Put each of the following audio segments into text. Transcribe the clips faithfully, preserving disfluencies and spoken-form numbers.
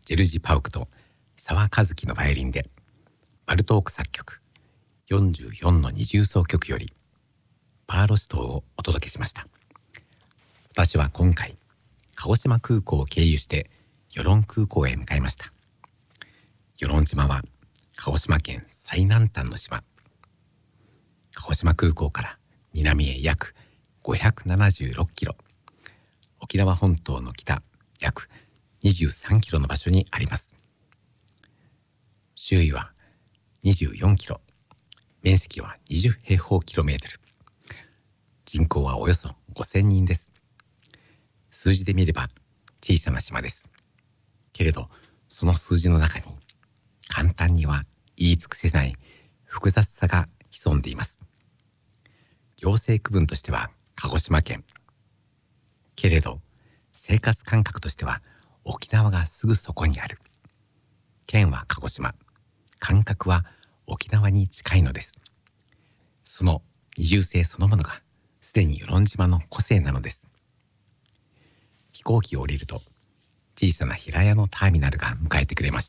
ジェルジ・パウクと沢和樹のバイオリンでバルトーク作曲よんじゅうよんの二重奏曲よりパーロシトをお届けしました。私は今回鹿児島空港を経由して与論空港へ向かいました。与論島は鹿児島県最南端の島。鹿児島空港から南へ約ごひゃくななじゅうろっキロ、沖縄本島の北約にじゅうさんキロの場所にあります。周囲はにじゅうよんキロ、面積はにじゅう平方キロメートル、人口はおよそごせんにんです。数字で見れば小さな島です。けれどその数字の中に簡単には言い尽くせない複雑さが潜んでいます。行政区分としては鹿児島県、けれど生活感覚としては沖縄がすぐそこにある。県は鹿児島、感覚は沖縄に近いのです。その二重性そのものがすでに与論島の個性なのです。飛行機を降りると小さな平屋のターミナルが迎えてくれました。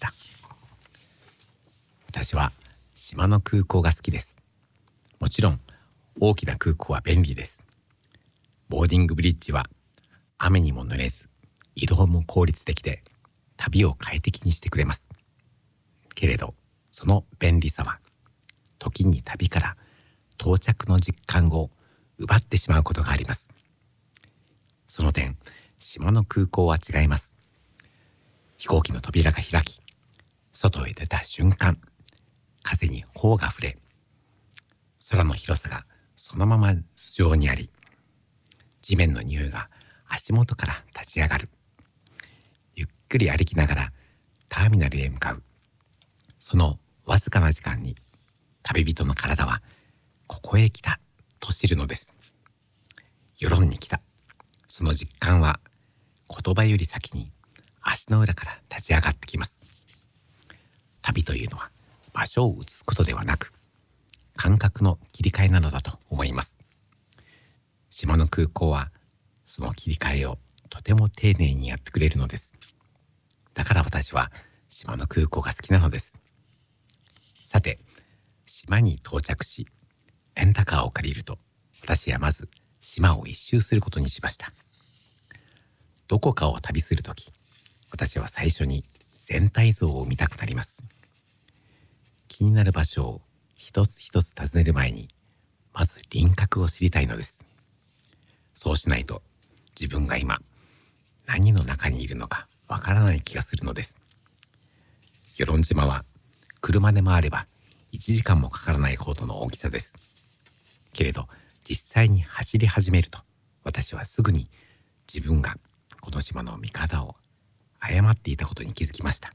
私は島の空港が好きです。もちろん大きな空港は便利です。ボーディングブリッジは雨にも濡れず移動も効率的で旅を快適にしてくれます。けれどその便利さは時に旅から到着の実感を奪ってしまうことがあります。その点島の空港は違います。飛行機の扉が開き、外へ出た瞬間、風に頬が触れ、空の広さがそのまま頭上にあり、地面の匂いが足元から立ち上がる。ゆっくり歩きながらターミナルへ向かう。そのわずかな時間に旅人の体はここへ来たと知るのです。与論に来た。その実感は言葉より先に足の裏から立ち上がってきます。旅というのは場所を移すことではなく感覚の切り替えなのだと思います。島の空港はその切り替えをとても丁寧にやってくれるのです。だから私は島の空港が好きなのです。さて、島に到着しレンタカーを借りると私はまず島を一周することにしました。どこかを旅するとき、私は最初に全体像を見たくなります。気になる場所を一つ一つ訪ねる前にまず輪郭を知りたいのです。そうしないと自分が今何の中にいるのかわからない気がするのです。与論島は車で回ればいちじかんもかからないほどの大きさです。けれど実際に走り始めると私はすぐに自分がこの島の見方を誤っていたことに気づきました。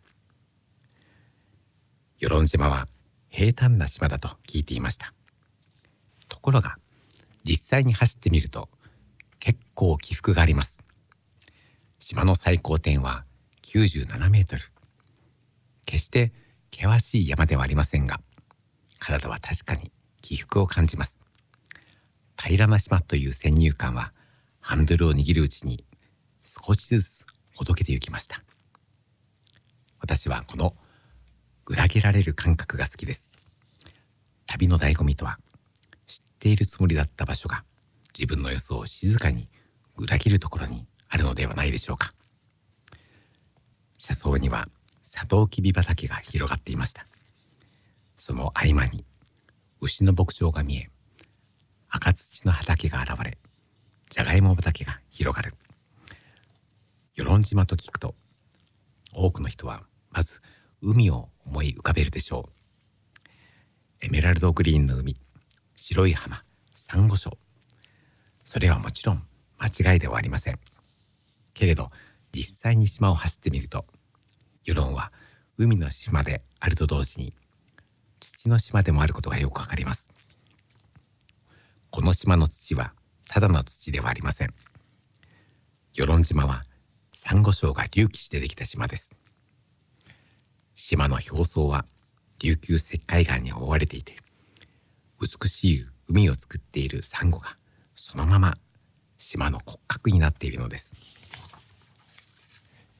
与論島は平坦な島だと聞いていました。ところが実際に走ってみると結構起伏があります。島の最高点はきゅうじゅうななメートル。決して険しい山ではありませんが、体は確かに起伏を感じます。平らな島という先入観はハンドルを握るうちに少しずつほどけてゆきました。私はこの裏切られる感覚が好きです。旅の醍醐味とは知っているつもりだった場所が自分の予想を静かに裏切るところにあるのではないでしょうか。車窓にはサトウキビ畑が広がっていました。その合間に牛の牧場が見え、赤土の畑が現れ、じゃがいも畑が広がる。与論島と聞くと多くの人はまず海を思い浮かべるでしょう。エメラルドグリーンの海、白い浜、サンゴ礁。それはもちろん間違いではありません。けれど実際に島を走ってみると、与論は海の島であると同時に土の島でもあることがよくわかります。この島の土はただの土ではありません。与論島はサンゴ礁が隆起してできた島です。島の表層は琉球石灰岩に覆われていて、美しい海を作っているサンゴがそのまま島の骨格になっているのです。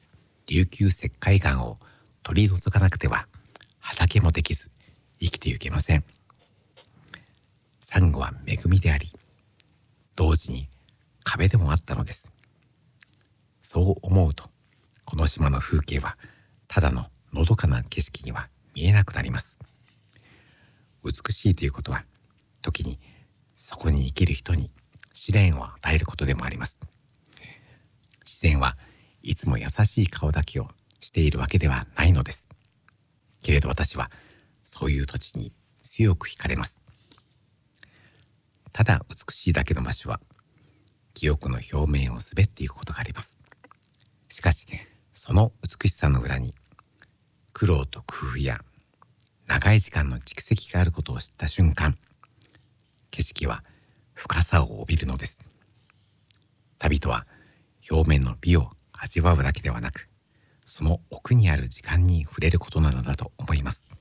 琉球石灰岩を取り除かなくては畑もできず生きてゆけません。サンゴは恵みであり、同時に壁でもあったのです。そう思うと、この島の風景はただののどかな景色には見えなくなります。美しいということは、時にそこに生きる人に試練を与えることでもあります。自然はいつも優しい顔だけをしているわけではないのです。けれど私はそういう土地に強く惹かれます。ただ美しいだけの場所は記憶の表面を滑っていくことがあります。しかしその美しさの裏に苦労と工夫や長い時間の蓄積があることを知った瞬間、景色は深さを帯びるのです。旅とは表面の美を味わうだけではなく、その奥にある時間に触れることなのだと思います。